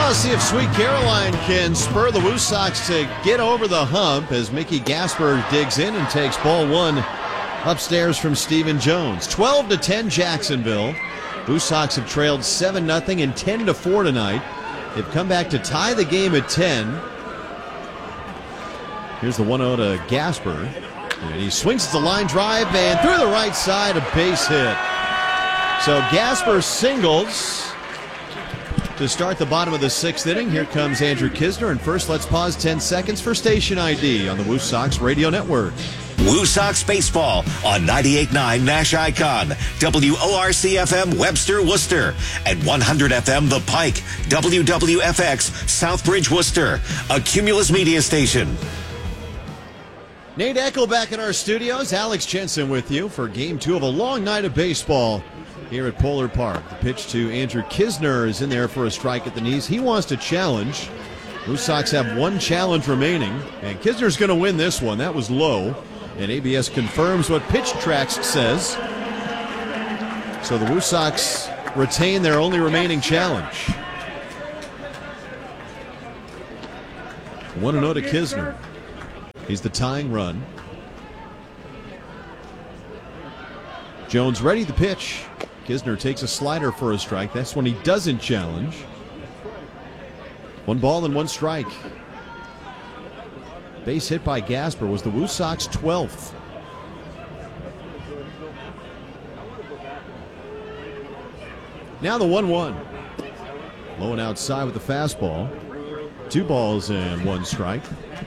Well, let's see if Sweet Caroline can spur the Woo Sox to get over the hump as Mickey Gasper digs in and takes ball one upstairs from Stephen Jones. 12-10 Jacksonville. Woo Sox have trailed 7-0 and 10-4 tonight. They've come back to tie the game at 10. Here's the 1-0 to Gasper. And he swings the line drive and through the right side, a base hit. So Gasper singles to start the bottom of the sixth inning. Here comes Andrew Knizner. And first, let's pause 10 seconds for station ID on the Woo Sox Radio Network. Woo Sox Baseball on 98.9 Nash Icon, WORC-FM Webster, Worcester, and 100 FM The Pike, WWFX Southbridge, Worcester, a Cumulus media station. Nate Eckel back in our studios. Alex Jensen with you for Game 2 of a long night of baseball here at Polar Park. The pitch to Andrew Knizner is in there for a strike at the knees. He wants to challenge. Woo Sox have one challenge remaining, and Knizner's going to win this one. That was low, and ABS confirms what Pitch Tracks says. So the Woo Sox retain their only remaining challenge. 1-0 to Knizner. He's the tying run. Jones ready the pitch. Knizner takes a slider for a strike. That's when he doesn't challenge. 1 ball and 1 strike. Base hit by Gasper was the Woo Sox 12th. Now the 1-1. Low and outside with the fastball. 2 balls and 1 strike.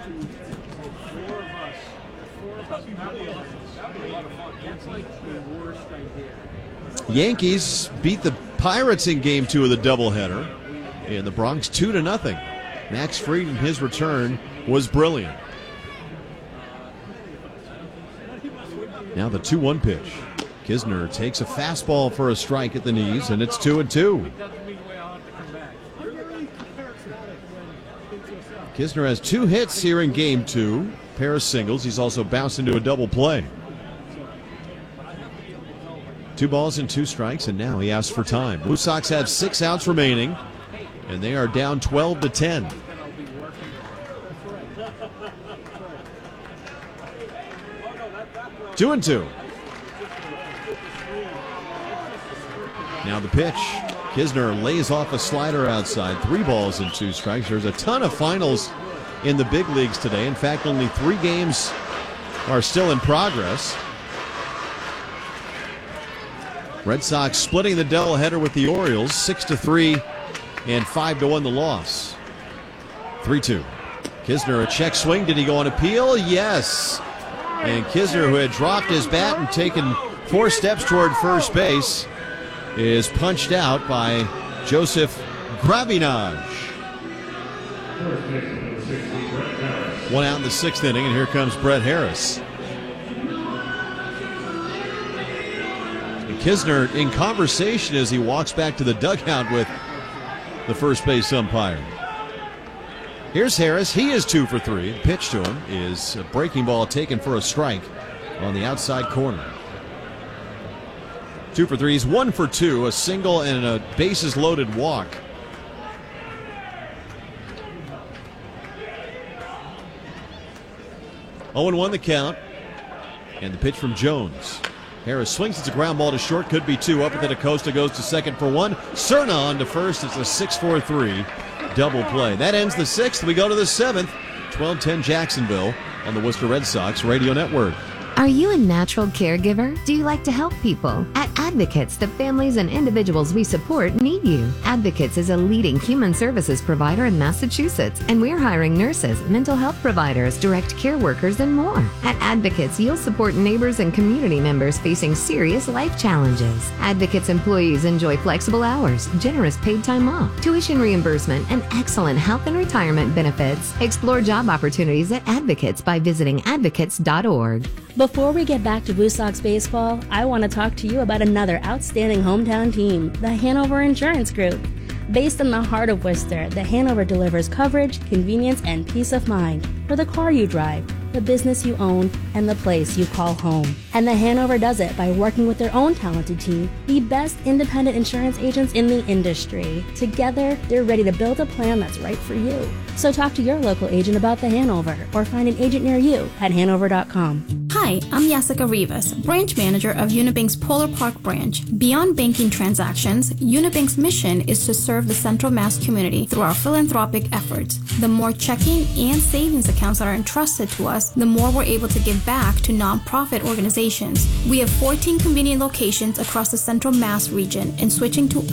Yankees beat the Pirates in Game 2 of the doubleheader. In the Bronx 2-0. Max Fried in his return was brilliant. Now the 2-1 pitch. Knizner takes a fastball for a strike at the knees, and it's 2-2. Knizner has 2 hits here in Game 2. Pair of singles. He's also bounced into a double play. 2 balls and 2 strikes, and now he asks for time. Woo Sox have 6 outs remaining, and they are down 12-10. Two and 2. Now the pitch. Knizner lays off a slider outside. 3 balls and 2 strikes. There's a ton of finals in the big leagues today. In fact, only 3 games are still in progress. Red Sox splitting the doubleheader with the Orioles, 6-3 and 5-1 the loss. 3-2. Knizner a check swing. Did he go on appeal? Yes. And Knizner, who had dropped his bat and taken 4 steps toward first base, is punched out by Joseph Gravinage. 1 out in the 6th inning, and here comes Brett Harris. Knizner in conversation as he walks back to the dugout with the first base umpire. Here's Harris. He is 2 for 3. The pitch to him is a breaking ball taken for a strike on the outside corner. 2 for 3. He's 1 for 2. A single and a bases loaded walk. Oh, 0-1 the count. And the pitch from Jones. Harris swings. It's a ground ball to short. Could be 2. Up at the Acosta goes to second for 1. Cerna on to first. It's a 6-4-3 double play. That ends the 6th. We go to the 7th. 12-10 Jacksonville on the Worcester Red Sox Radio Network. Are you a natural caregiver? Do you like to help people? At Advocates, the families and individuals we support need you. Advocates is a leading human services provider in Massachusetts, and we're hiring nurses, mental health providers, direct care workers, and more. At Advocates, you'll support neighbors and community members facing serious life challenges. Advocates employees enjoy flexible hours, generous paid time off, tuition reimbursement, and excellent health and retirement benefits. Explore job opportunities at Advocates by visiting advocates.org. Before we get back to Woo Sox baseball, I want to talk to you about another outstanding hometown team, the Hanover Insurance Group. Based in the heart of Worcester, the Hanover delivers coverage, convenience, and peace of mind for the car you drive, the business you own, and the place you call home. And The Hanover does it by working with their own talented team, the best independent insurance agents in the industry. Together, they're ready to build a plan that's right for you. So talk to your local agent about The Hanover or find an agent near you at Hanover.com. Hi, I'm Jessica Rivas, branch manager of Unibank's Polar Park branch. Beyond banking transactions, Unibank's mission is to serve the Central Mass community through our philanthropic efforts. The more checking and savings accounts that are entrusted to us, the more we're able to give back to nonprofit organizations. We have 14 convenient locations across the Central Mass region, and switching to